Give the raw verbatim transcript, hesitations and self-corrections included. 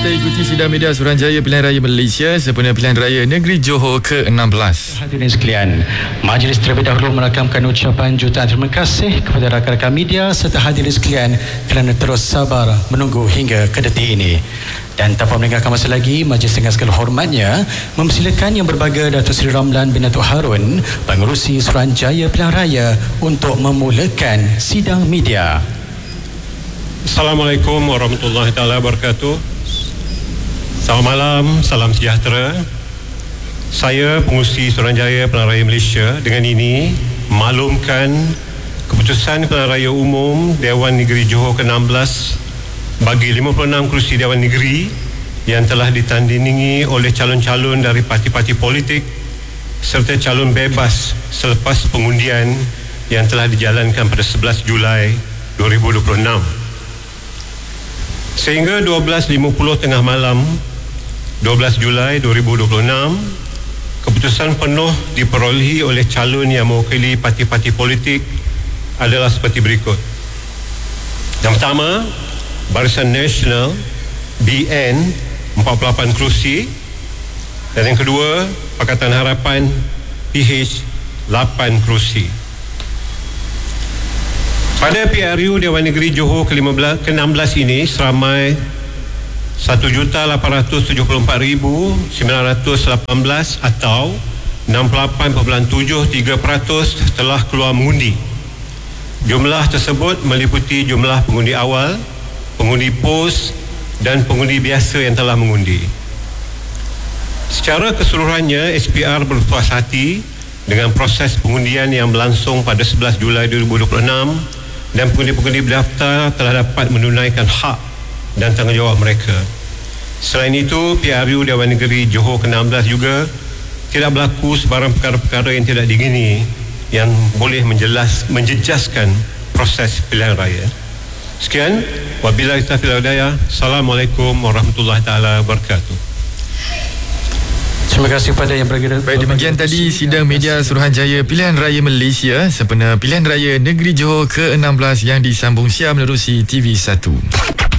Kita ikuti sidang media Suruhanjaya Pilihan Raya Malaysia sempena Pilihan Raya Negeri Johor ke enam belas. Hadirin sekalian, majlis terlebih dahulu merakamkan ucapan jutaan terima kasih kepada rakan-rakan media serta hadirin sekalian kerana terus sabar menunggu hingga ke detik ini. Dan tanpa meninggalkan masa lagi, majlis dengan segala hormatnya mempersilakan Yang Berbahagia Datuk Seri Ramlan bin Datuk Harun, Pengerusi Suruhanjaya Pilihan Raya untuk memulakan sidang media. Assalamualaikum warahmatullahi taala wabarakatuh. Selamat malam, salam sejahtera. Saya Pengerusi Suruhanjaya Pilihan Raya Malaysia dengan ini maklumkan keputusan Pilihan Raya Umum Dewan Negeri Johor ke enam belas bagi lima puluh enam kerusi Dewan Negeri yang telah ditandingi oleh calon-calon dari parti-parti politik serta calon bebas selepas pengundian yang telah dijalankan pada sebelas Julai dua ribu dua puluh enam. Sehingga dua belas lima puluh tengah malam dua belas Julai dua ribu dua puluh enam, keputusan penuh diperolehi oleh calon yang mewakili parti-parti politik adalah seperti berikut. Yang pertama, Barisan Nasional B N empat puluh lapan kerusi, dan yang kedua Pakatan Harapan P H lapan kerusi. Pada P R U Dewan Negeri Johor ke enam belas ini seramai satu juta lapan ratus tujuh puluh empat ribu sembilan ratus lapan belas atau enam puluh lapan perpuluhan tujuh tiga peratus telah keluar mengundi. Jumlah tersebut meliputi jumlah pengundi awal, pengundi pos dan pengundi biasa yang telah mengundi. Secara keseluruhannya, S P R berpuas hati dengan proses pengundian yang berlangsung pada sebelas Julai dua ribu dua puluh enam dan pengundi-pengundi berdaftar telah dapat menunaikan hak dan tanggungjawab mereka. Selain itu, P R U Dewan Negeri Johor ke enam belas juga tidak berlaku sebarang perkara-perkara yang tidak diingini yang boleh menjelas, menjejaskan proses pilihan raya. Sekian, wabillahi taufiq wal hidayah. Assalamualaikum warahmatullahi taala wabarakatuh. Terima kasih kepada Yang Berbahagia. Baik, demikian tadi sidang media Suruhanjaya Pilihan Raya Malaysia sempena Pilihan Raya Negeri Johor ke enam belas yang disambung siar menerusi T V satu.